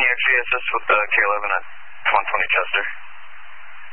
Entry assist with the K11 at 120 Chester.